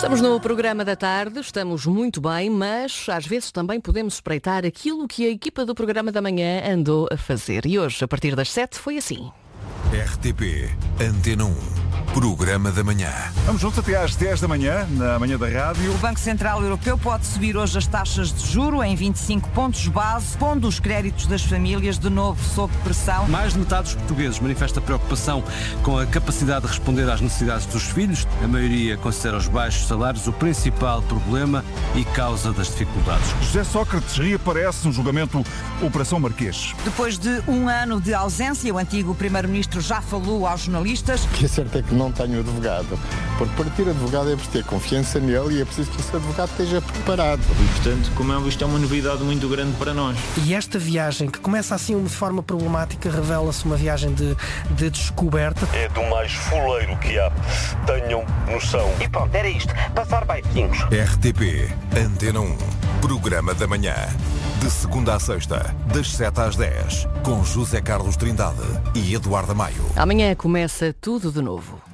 Estamos no programa da tarde, estamos muito bem, mas às vezes também podemos espreitar aquilo que a equipa do programa da manhã andou a fazer. E hoje, a partir das 7, foi assim. RTP Antena 1, programa da manhã. Vamos juntos até às 10 da manhã, na manhã da rádio. O Banco Central Europeu pode subir hoje as taxas de juro em 25 pontos base, pondo os créditos das famílias de novo sob pressão. Mais de metade dos portugueses manifesta preocupação com a capacidade de responder às necessidades dos filhos. A maioria considera os baixos salários o principal problema e causa das dificuldades. José Sócrates reaparece no julgamento Operação Marquês. Depois de um ano de ausência, o antigo primeiro-ministro já falou aos jornalistas. O que é certo é que não tenho advogado, porque para ter advogado é preciso ter confiança nele e é preciso que esse advogado esteja preparado. E, portanto, como é visto, é uma novidade muito grande para nós. E esta viagem, que começa assim de forma problemática, revela-se uma viagem de descoberta. É do mais fuleiro que há. Tenham noção. E pronto, era isto. Passar bem, vinhos. RTP Antena 1, programa da manhã. De segunda à sexta, das 7 às 10, com José Carlos Trindade e Eduardo Maio. Amanhã começa tudo de novo.